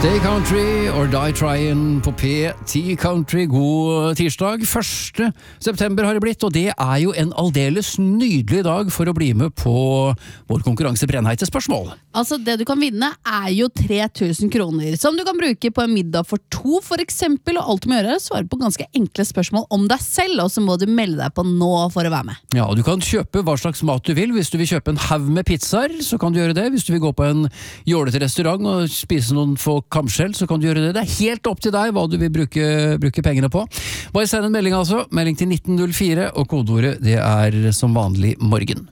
Stay Country or Die Tryin' på PT Country. God tirsdag. 1. september har det blitt, og det jo en aldeles nydelig dag for å bli med på vår konkurranse brennheite spørsmål. Altså, det du kan vinne jo 3000 kroner, som du kan bruke på en middag for 2 for eksempel, og alt du må gjøre svare på ganske enkle spørsmål om deg selv, og så må du melde deg på nå for å være med. Ja, og du kan kjøpe hva slags mat du vil. Hvis du vil kjøpe en haug med pizzaer, så kan du gjøre det. Hvis du vil gå på en jålete restaurant og spise noen få kamskjell, så kan du gjøre det. Det helt opp til deg hva du vil bruke pengene på. Bare send en melding altså. Melding til 1904, og kodeordet det som vanlig morgen.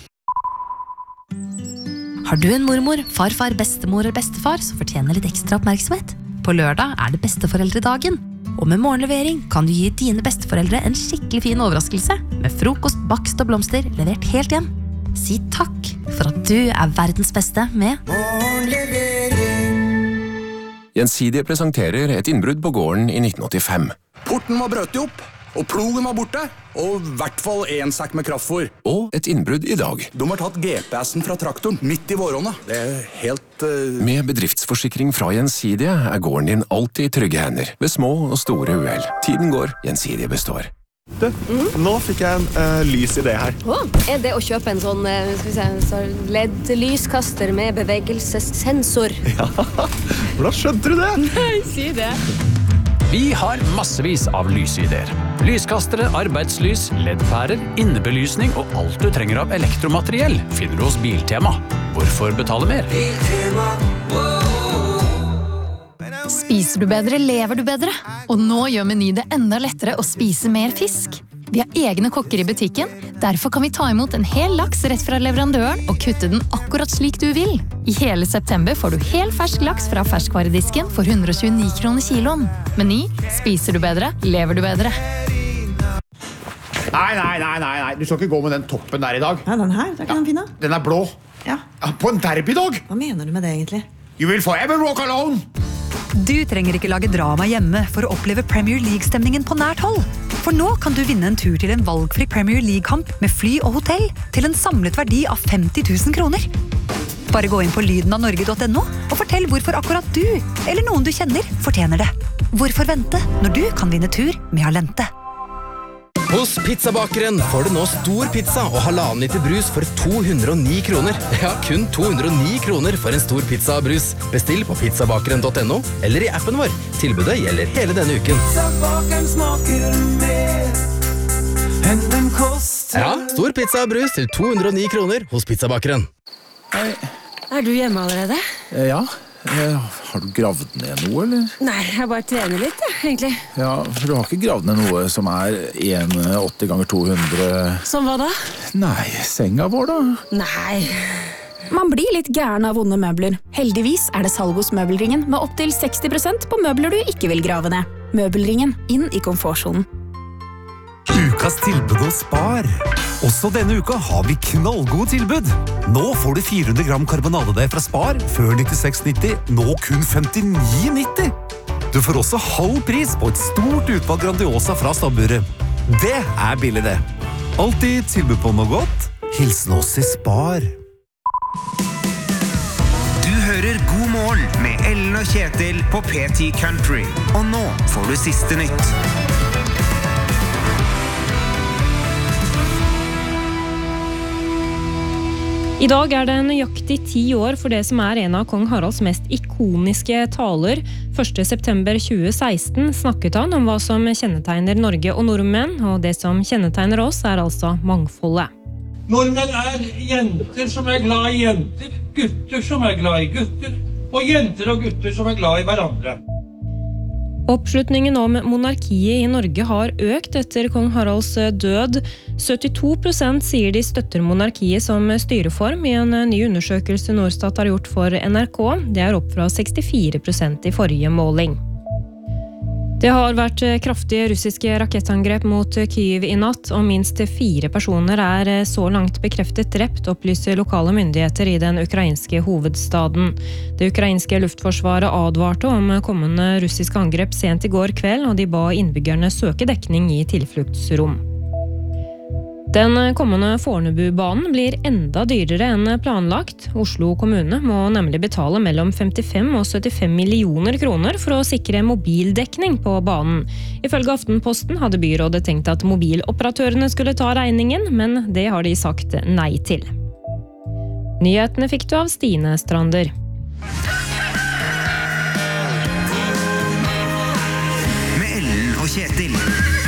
Har du en mormor, farfar, bestemor eller bestefar som fortjener litt ekstra oppmerksomhet? På lørdag det besteforeldredagen. Og med morgenlevering kan du gi dine besteforeldre en skikkelig fin overraskelse med frokost, bakst og blomster levert helt hjem. Si takk for at du verdens beste med Morgenlevering. Gjensidige presenterer et innbrudd på gården i 1985. Porten var brøtt opp, og plogen var borte, og I hvert fall en sekk med kraftfôr. Og et innbrudd i dag. De har tatt GPS-en fra traktoren midt I våronna. Det helt... Med bedriftsforsikring fra Gjensidige gården din alltid I trygge hender, ved små og store uhell. Tiden går, Gjensidige består. Du, nå fikk jeg en lys idé her. Det å kjøpe en sånn, LED-lyskaster med bevegelsessensor? Ja, hvordan skjønte du det? Nei, si det. Vi har massevis av lysideer. Lyskastere, arbeidslys, LED-pærer, innebelysning og alt du trenger av elektromateriell finner du hos Biltema. Hvorfor betale mer? Biltema, Spiser du bedre, lever du bedre. Og nå gjør Meny det enda lettere å spise mer fisk. Vi har egne kokker I butikken, derfor kan vi ta imot en hel laks rett fra leverandøren og kutte den akkurat slik du vil. I hele september får du hel fersk laks fra ferskvaredisken for 129 kroner kiloen. Meny, spiser du bedre, lever du bedre. Nei, du skal ikke gå med den toppen der I dag. Nei, den her, det ikke den fine. Den blå. Ja. På en derbydag. Hva mener du med det egentlig? You will forever walk alone. Du trenger ikke lage drama hjemme for å oppleve Premier League-stemningen på nært hold. For nå kan du vinne en tur til en valgfri Premier League-kamp med fly og hotell til en samlet verdi av 50 000 kroner. Bare gå inn på lydenavnorge.no og fortell hvorfor akkurat du, eller noen du kjenner, fortjener det. Hvorfor vente når du kan vinne tur med Alente? Hos Pizzabakeren får du nå stor pizza og 1,5 liter brus for 209 kroner. Ja, kun 209 kroner for en stor pizza og brus. Bestill på pizzabakeren.no eller I appen vår. Tilbudet gjelder hele denne uken. Pizzabakeren smaker mer enn den koster. Ja, stor pizza og brus til 209 kroner hos Pizzabakeren. Hei. Du hjemme allerede? Ja. Har du gravd ned noe, eller? Nei, jeg bare trener litt, egentlig. Ja, for du har ikke gravd ned noe som 1,80 ganger 200... Som hva da? Nei, senga vår da. Nei. Man blir litt gæren av vonde møbler. Heldigvis det salg hos Møbelringen med opp til 60% på møbler du ikke vil grave ned. Møbelringen, inn I komfortsonen. Ukas tilbud hos Spar. Også denne uka har vi knallgode tilbud. Nå får du 400 gram karbonadedeig fra Spar, før 96,90, nå kun 59,90. Du får også halv pris på et stort utvalg Grandiosa fra stabburet. Det billig det. Alltid tilbud på noe godt. Hilsen oss I Spar. Du hører God morgen med Ellen og Kjetil på PT Country. Og nå får du siste nytt. I dag det nøyaktig 10 år for det som en av kong Haralds mest ikoniske taler. 1. september 2016 snakket han om hva som kjennetegner Norge og nordmenn, og det som kjennetegner oss altså mangfoldet. Nordmenn jenter som glad I jenter, gutter som glad I gutter, og jenter og gutter som glad I hverandre. Oppslutningen om monarkiet I Norge har økt etter kong Haralds død. 72% sier de støtter monarkiet som styreform I en ny undersøkelse Norstat har gjort for NRK. Det opp fra 64% I forrige måling. Det har vært kraftige russiske rakettangrep mot Kyiv I natt, og minst 4 personer så langt bekreftet drept, opplyser lokale myndigheter I den ukrainske hovedstaden. Det ukrainske luftforsvaret advarte om kommende russiske angrep sent I går kveld, og de ba innbyggerne søke dekning I tilfluktsrom. Den kommende Fornebubanen blir enda dyrere enn planlagt. Oslo kommune må nemlig betale mellom 55 og 75 millioner kroner for å sikre mobildekning på banen. Ifølge Aftenposten hadde byrådet tenkt at mobiloperatørene skulle ta regningen, men det har de sagt nei til. Nyhetene fikk du av Stine Strander. Med Ellen og Kjetil.